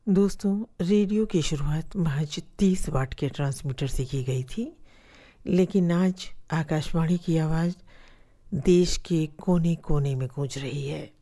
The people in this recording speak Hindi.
दोस्तों, रेडियो की शुरुआत महज 30 वाट के ट्रांसमीटर से की गई थी, लेकिन आज आकाशवाणी की आवाज़ देश के कोने कोने में गूंज रही है।